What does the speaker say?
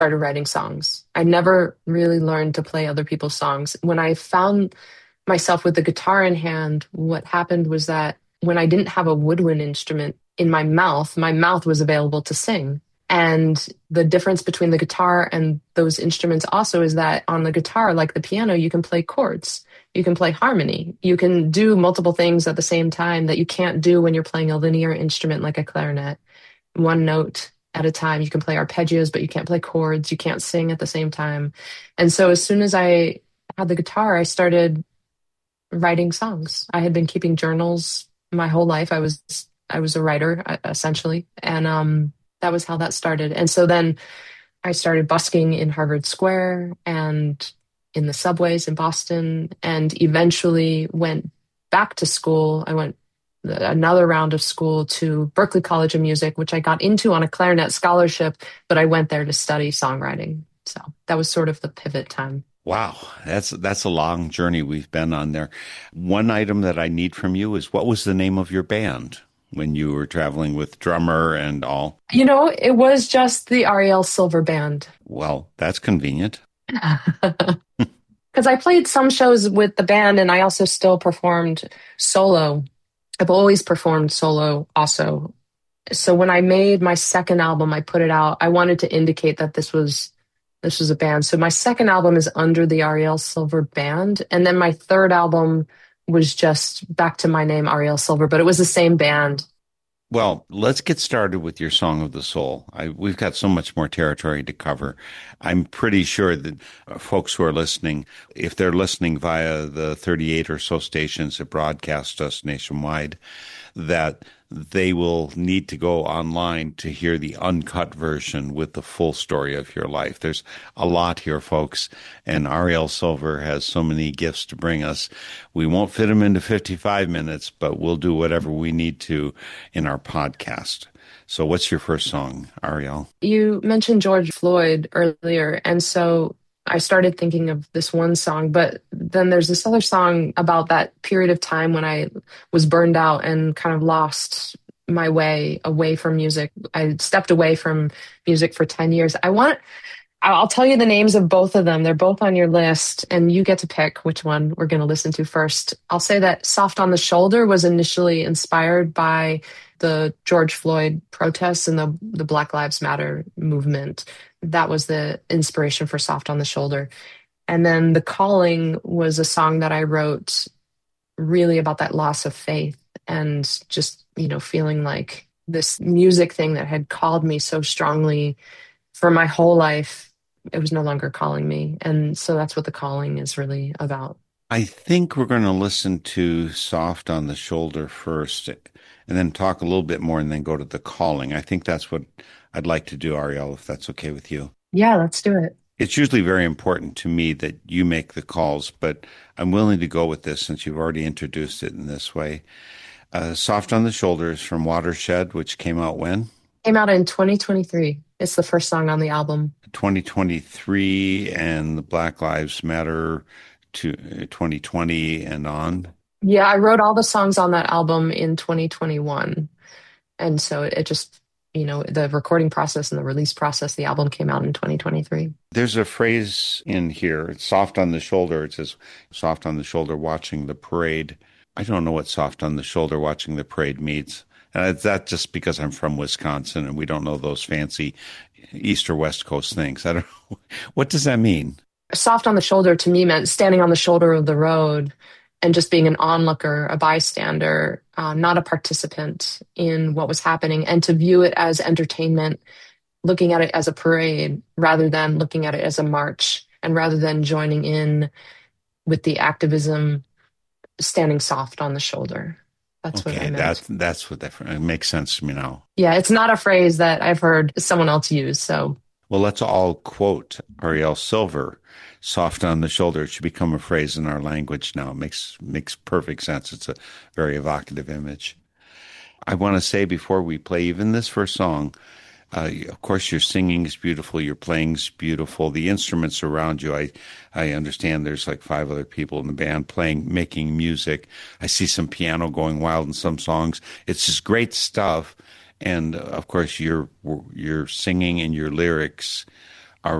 started writing songs. I never really learned to play other people's songs. When I found myself with the guitar in hand, what happened was that when I didn't have a woodwind instrument in my mouth was available to sing. And the difference between the guitar and those instruments also is that on the guitar, like the piano, you can play chords, you can play harmony, you can do multiple things at the same time that you can't do when you're playing a linear instrument like a clarinet. One note at a time, you can play arpeggios, but you can't play chords, you can't sing at the same time. And so as soon as I had the guitar, I started writing songs. I had been keeping journals my whole life. I was a writer essentially, and that was how that started. And so then I started busking in Harvard Square and in the subways in Boston, and eventually went back to school. I went another round of school to Berklee College of Music, which I got into on a clarinet scholarship, but I went there to study songwriting. So that was sort of the pivot time. Wow, that's a long journey we've been on there. One item that I need from you is, what was the name of your band when you were traveling with drummer and all? It was just the Ariel Silver Band. Well, that's convenient. Because I played some shows with the band and I also still performed solo. I've always performed solo also. So when I made my second album, I put it out. I wanted to indicate that this was a band. So my second album is under the Ariel Silver Band. And then my third album was just back to my name, Ariel Silver, but it was the same band. Well, let's get started with your Song of the Soul. We've got so much more territory to cover. I'm pretty sure that folks who are listening, if they're listening via the 38 or so stations that broadcast us nationwide, that they will need to go online to hear the uncut version with the full story of your life. There's a lot here, folks, and Ariel Silver has so many gifts to bring us. We won't fit them into 55 minutes, but we'll do whatever we need to in our podcast. So what's your first song, Ariel? You mentioned George Floyd earlier, and so I started thinking of this one song, but then there's this other song about that period of time when I was burned out and kind of lost my way away from music. I stepped away from music for 10 years. I'll tell you the names of both of them. They're both on your list, and you get to pick which one we're going to listen to first. I'll say that Soft on the Shoulder was initially inspired by the George Floyd protests and the Black Lives Matter movement. That was the inspiration for Soft on the Shoulder. And then The Calling was a song that I wrote really about that loss of faith and just, feeling like this music thing that had called me so strongly for my whole life, it was no longer calling me. And so that's what The Calling is really about. I think we're going to listen to Soft on the Shoulder first and then talk a little bit more and then go to The Calling. I think that's what I'd like to do, Ariel, if that's okay with you. Yeah, let's do it. It's usually very important to me that you make the calls, but I'm willing to go with this since you've already introduced it in this way. Soft on the Shoulder is from Watershed, which came out when? Came out in 2023. It's the first song on the album. 2023, and the Black Lives Matter to 2020 and on. Yeah, I wrote all the songs on that album in 2021. And so it just, the recording process and the release process, the album came out in 2023. There's a phrase in here, it's soft on the shoulder. It says, soft on the shoulder watching the parade. I don't know what soft on the shoulder watching the parade means. And that's just because I'm from Wisconsin and we don't know those fancy East or West Coast things. I don't know. What does that mean? Soft on the shoulder to me meant standing on the shoulder of the road and just being an onlooker, a bystander, not a participant in what was happening, and to view it as entertainment, looking at it as a parade rather than looking at it as a march, and rather than joining in with the activism, standing soft on the shoulder. That's okay, what I meant. That's what that it makes sense to me now. Yeah, it's not a phrase that I've heard someone else use. So, well, let's all quote Ariel Silver. Soft on the shoulder. It should become a phrase in our language now. It makes perfect sense. It's a very evocative image. I want to say before we play even this first song, of course, your singing is beautiful. Your playing's beautiful. The instruments around you, I understand there's like 5 other people in the band playing, making music. I see some piano going wild in some songs. It's just great stuff. And of course, your singing and your lyrics